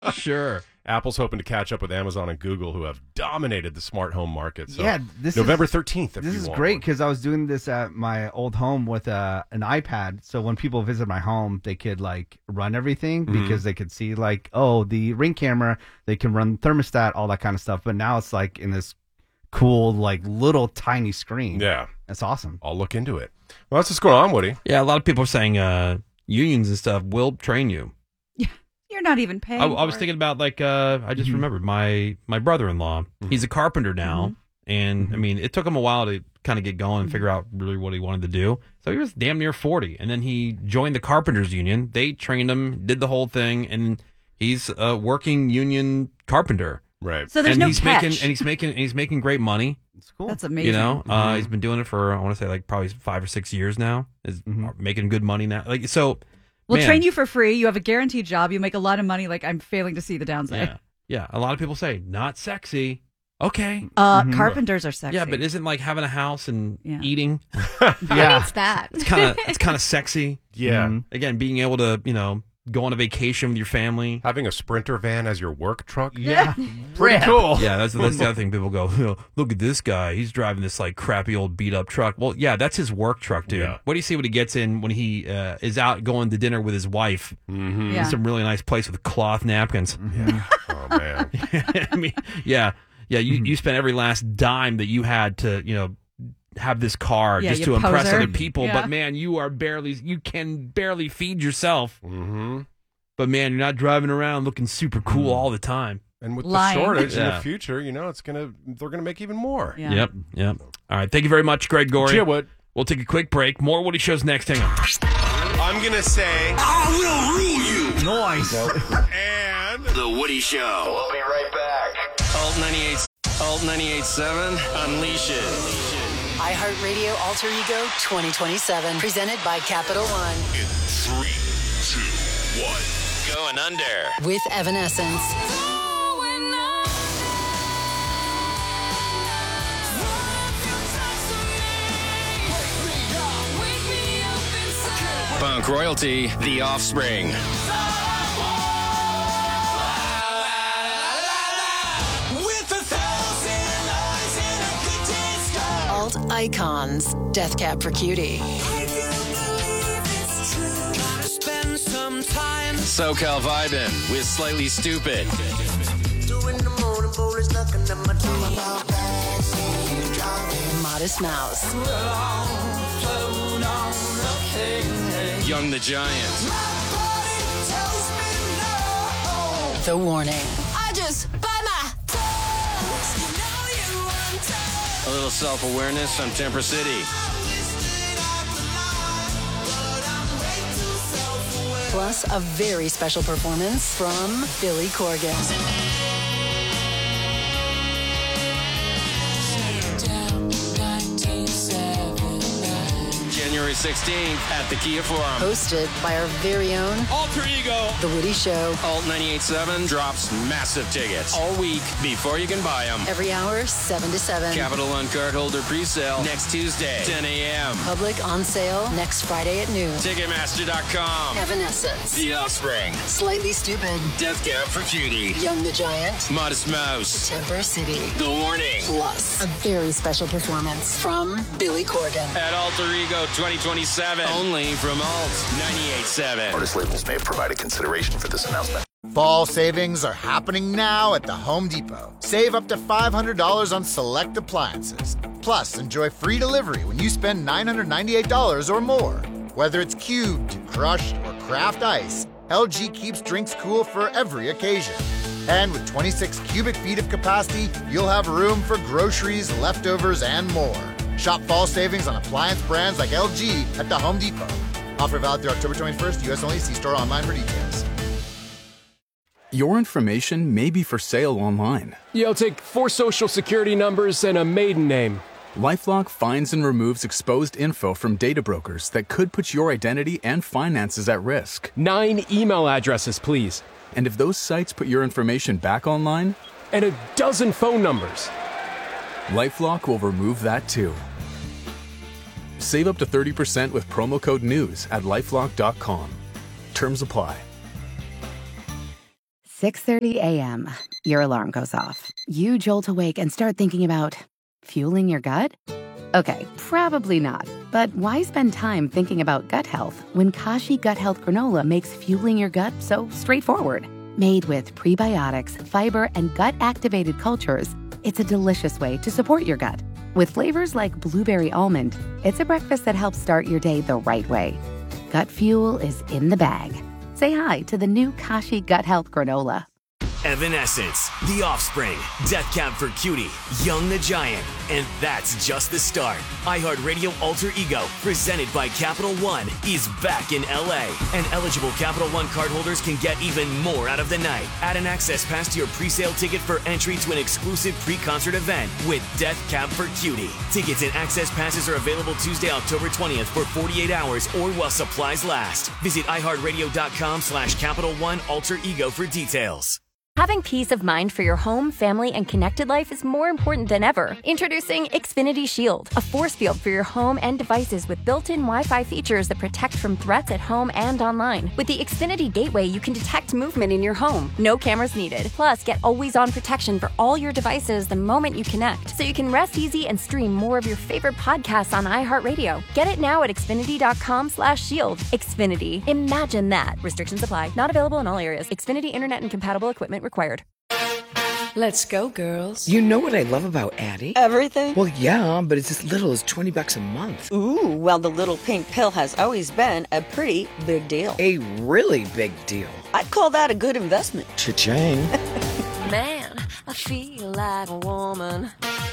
Sure. Apple's hoping to catch up with Amazon and Google, who have dominated the smart home market. So Yeah, this November is 13th. This is great because I was doing this at my old home with an iPad. So when people visit my home, they could like run everything because they could see like, oh, the Ring camera. They can run thermostat, all that kind of stuff. But now it's like in this cool, like little tiny screen. Yeah, that's awesome. I'll look into it. Well, that's what's going on, Woody. Yeah, a lot of people are saying unions and stuff will train you. You're not even paying. I was thinking about like I just remembered my brother-in-law. He's a carpenter now, and I mean it took him a while to kind of get going and figure out really what he wanted to do. So he was damn near 40, and then he joined the carpenters union. They trained him, did the whole thing, and he's a working union carpenter. Right. So there's and no he's catch. he's making great money. It's cool. That's amazing. You know, he's been doing it for I want to say like probably 5 or 6 years now. Is making good money now. Like so. We'll train you for free. You have a guaranteed job. You make a lot of money. Like I'm failing to see the downside. Yeah. A lot of people say not sexy. Okay. Carpenters are sexy. Yeah, but isn't like having a house and eating? It's that. It's kind of sexy. Yeah. Again, being able to go on a vacation with your family, having a Sprinter van as your work truck. Yeah, pretty cool. Yeah, that's the other thing. People go, look at this guy. He's driving this like crappy old beat up truck. Well, yeah, that's his work truck, dude. Yeah. What do you see when he gets in when he is out going to dinner with his wife? Mm-hmm. Yeah. Some really nice place with cloth napkins. Yeah. Oh man. I mean, yeah. You spent every last dime that you had to have this car just to impress poser. other people. Yeah. But man, you can barely feed yourself. Mm-hmm. But man, you're not driving around looking super cool all the time. And with Lying. the shortage in Yeah. the future, they're gonna make even more. Yeah. Yep. All right. Thank you very much, Greg Gorey. Gee, Wood. We'll take a quick break. More Woody Shows next. Hang on. I'm gonna say, I will rule you. Nice. And The Woody Show. We'll be right back. Alt 98.7, unleash it. iHeartRadio Alter Ego 2027, presented by Capital One. In 3, 2, 1. Going under. With Evanescence. Punk royalty, The Offspring. Alt Icons. Death Cab for Cutie. SoCal vibin' with Slightly Stupid. Modest Mouse. Young the Giant. The Warning. I just bite my toes. You know you want to. A little self-awareness from Temper City. Plus a very special performance from Billy Corgan. January 16th at the Kia Forum. Hosted by our very own Alter Ego. The Woody Show. Alt 98.7 drops massive tickets all week before you can buy them. Every hour, 7 to 7. Capital One card holder pre-sale next Tuesday, 10 a.m. Public on sale next Friday at noon. Ticketmaster.com. Evanescence. The Offspring. Slightly Stupid. Death Cab for Cutie. Young the Giant. Modest Mouse. Temper City. The Warning. Plus a very special performance from Billy Corgan. At Alter Ego 2027. Only from Alt 98.7. Artist labels may have provided consideration for this announcement. Fall savings are happening now at the Home Depot. Save up to $500 on select appliances. Plus, enjoy free delivery when you spend $998 or more. Whether it's cubed, crushed, or craft ice, LG keeps drinks cool for every occasion. And with 26 cubic feet of capacity, you'll have room for groceries, leftovers, and more. Shop fall savings on appliance brands like LG at the Home Depot. Offer valid through October 21st, U.S. only. See store online for details. Your information may be for sale online. Yeah, I'll take 4 social security numbers and a maiden name. LifeLock finds and removes exposed info from data brokers that could put your identity and finances at risk. 9 email addresses, please. And if those sites put your information back online? And a dozen phone numbers. LifeLock will remove that too. Save up to 30% with promo code NEWS at LifeLock.com. Terms apply. 6:30 a.m., your alarm goes off. You jolt awake and start thinking about fueling your gut? Okay, probably not. But why spend time thinking about gut health when Kashi Gut Health Granola makes fueling your gut so straightforward? Made with prebiotics, fiber, and gut-activated cultures, it's a delicious way to support your gut. With flavors like blueberry almond, it's a breakfast that helps start your day the right way. Gut fuel is in the bag. Say hi to the new Kashi Gut Health Granola. Evanescence, The Offspring, Death Cab for Cutie, Young the Giant, and that's just the start. iHeartRadio Alter Ego, presented by Capital One, is back in LA, and eligible Capital One cardholders can get even more out of the night. Add an access pass to your pre-sale ticket for entry to an exclusive pre-concert event with Death Cab for Cutie. Tickets and access passes are available Tuesday, October 20th for 48 hours or while supplies last. Visit iHeartRadio.com/Capital One Alter Ego for details. Having peace of mind for your home, family, and connected life is more important than ever. Introducing Xfinity Shield, a force field for your home and devices with built-in Wi-Fi features that protect from threats at home and online. With the Xfinity Gateway, you can detect movement in your home. No cameras needed. Plus, get always-on protection for all your devices the moment you connect, so you can rest easy and stream more of your favorite podcasts on iHeartRadio. Get it now at Xfinity.com/shield. Xfinity. Imagine that. Restrictions apply. Not available in all areas. Xfinity Internet and compatible equipment required. Let's go, girls. You know what I love about Addie? Everything? Well, yeah, but it's as little as $20 a month. Ooh, well, the little pink pill has always been a pretty big deal. A really big deal. I'd call that a good investment. Cha-ching. Man, I feel like a woman.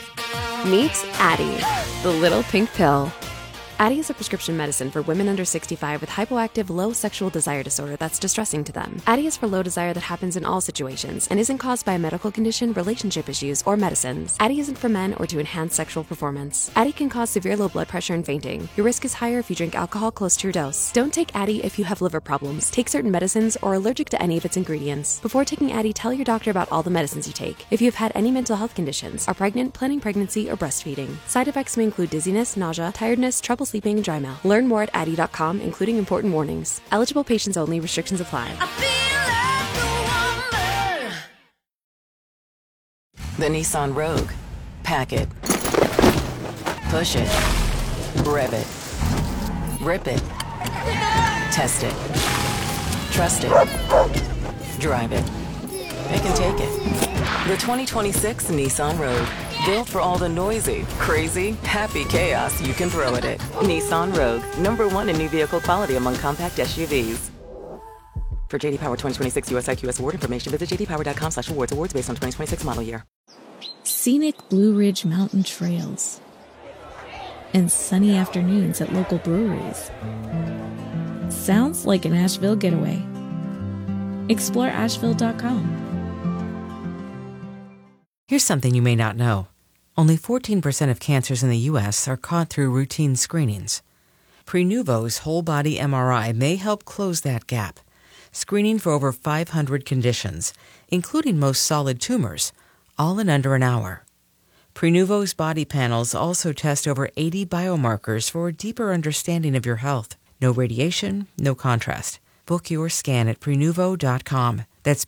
Meet Addie, the little pink pill. Addie is a prescription medicine for women under 65 with hypoactive low sexual desire disorder that's distressing to them. Addie is for low desire that happens in all situations and isn't caused by a medical condition, relationship issues, or medicines. Addie isn't for men or to enhance sexual performance. Addie can cause severe low blood pressure and fainting. Your risk is higher if you drink alcohol close to your dose. Don't take Addie if you have liver problems, take certain medicines, or are allergic to any of its ingredients. Before taking Addie, tell your doctor about all the medicines you take. If you've had any mental health conditions, are pregnant, planning pregnancy, or breastfeeding. Side effects may include dizziness, nausea, tiredness, trouble sleeping, and dry mouth. Learn more at Addie.com, including important warnings. Eligible patients only. Restrictions apply. The Nissan Rogue. Pack it. Push it. Rev it. Rip it. Test it. Trust it. Drive it. It can take it. The 2026 Nissan Rogue. Built for all the noisy, crazy, happy chaos you can throw at it. Nissan Rogue. #1 in new vehicle quality among compact SUVs. For JD Power 2026 US IQS award information, visit jdpower.com/awards. Awards based on 2026 model year. Scenic Blue Ridge Mountain trails and sunny afternoons at local breweries. Sounds like an Asheville getaway. Explore Asheville.com. Here's something you may not know. Only 14% of cancers in the U.S. are caught through routine screenings. Prenuvo's whole-body MRI may help close that gap, screening for over 500 conditions, including most solid tumors, all in under an hour. Prenuvo's body panels also test over 80 biomarkers for a deeper understanding of your health. No radiation, no contrast. Book your scan at Prenuvo.com. That's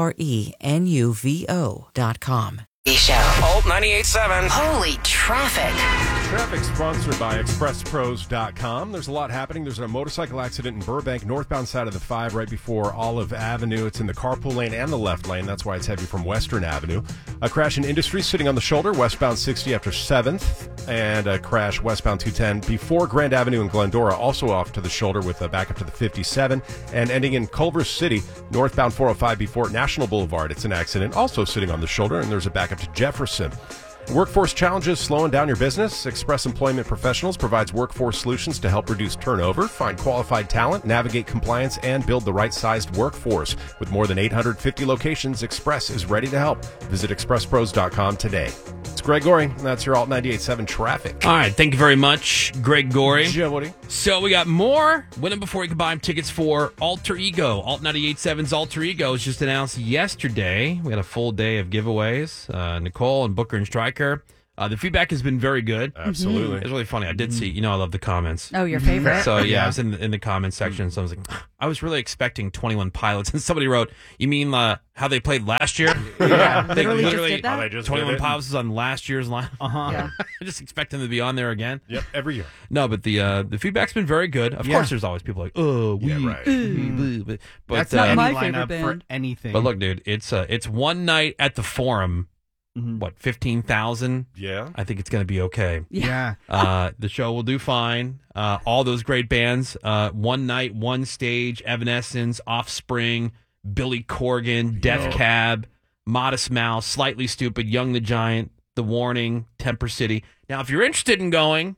Prenuvo.com. Show. Alt 98.7. Holy traffic. Traffic sponsored by ExpressPros.com. There's a lot happening. There's a motorcycle accident in Burbank, northbound side of the 5, right before Olive Avenue. It's in the carpool lane and the left lane. That's why it's heavy from Western Avenue. A crash in Industry sitting on the shoulder, westbound 60 after 7th. And a crash westbound 210 before Grand Avenue in Glendora, also off to the shoulder with a backup to the 57. And ending in Culver City, northbound 405 before National Boulevard. It's an accident also sitting on the shoulder, and there's a backup to Jefferson. Workforce challenges slowing down your business? Express Employment Professionals provides workforce solutions to help reduce turnover, find qualified talent, navigate compliance, and build the right-sized workforce. With more than 850 locations, Express is ready to help. Visit ExpressPros.com today. It's Greg Goring, and that's your Alt 98.7 traffic. All right, thank you very much, Greg Goring. Jody. So we got more. Win them before you can buy them tickets for Alter Ego. Alt 98.7's Alter Ego was just announced yesterday. We had a full day of giveaways. Nicole and Booker and Stryker. The feedback has been very good. Absolutely. It's really funny. I did see, I love the comments. Oh, your favorite? So, I was in the comments section. So I was like, I was really expecting 21 Pilots. And somebody wrote, you mean how they played last year? They literally just did that? They just 21 did it. Pilots is on last year's line. Yeah. I just expect them to be on there again. Yep, every year. No, but the feedback's been very good. Of course, there's always people like, right. but That's not my my favorite favorite for band. anything. But look, dude, it's one night at the Forum. What, 15,000? Yeah. I think it's going to be okay. yeah. The show will do fine. All those great bands. One night, one stage. Evanescence, Offspring, Billy Corgan, Death Cab, Modest Mouse, Slightly Stupid, Young the Giant, The Warning, Temper City. Now, if you're interested in going,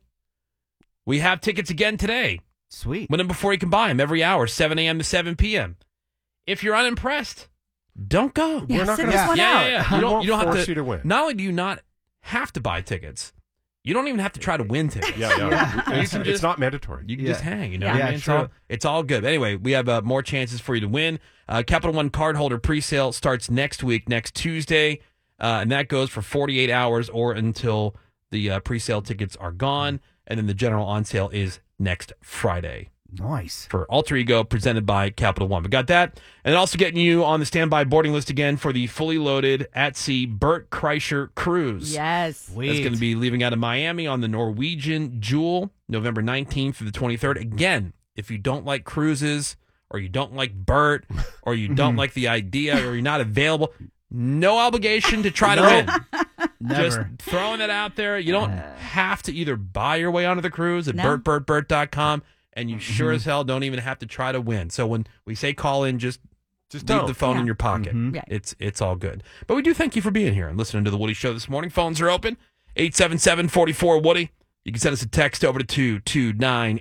we have tickets again today. Sweet. Win them before you can buy them every hour, 7 a.m. to 7 p.m. If you're unimpressed, don't go. Yeah, We're not sit gonna- this one out. Yeah. We won't You don't have force to. you to win. Not only do you not have to buy tickets, you don't even have to try to win tickets. Yeah. You It's, can it's just- not mandatory. You can just hang. You know what Yeah, I mean? true. It's all good. Anyway, we have more chances for you to win. Capital One cardholder presale starts next week, next Tuesday, and that goes for 48 hours or until the presale tickets are gone, and then the general on sale is next Friday. Nice. For Alter Ego, presented by Capital One. We got that. And also getting you on the standby boarding list again for the fully loaded at sea Bert Kreischer cruise. Yes. That's going to be leaving out of Miami on the Norwegian Jewel, November 19th through the 23rd. Again, if you don't like cruises, or you don't like Bert, or you don't like the idea, or you're not available, no obligation to try to win. Just Never. throwing that out there. You don't have to either buy your way onto the cruise at BertBertBert.com, and you sure as hell don't even have to try to win. So when we say call in, just leave don't. the phone in your pocket. Yeah. It's all good. But we do thank you for being here and listening to The Woody Show this morning. Phones are open, 877-44-WOODY. You can send us a text over to 229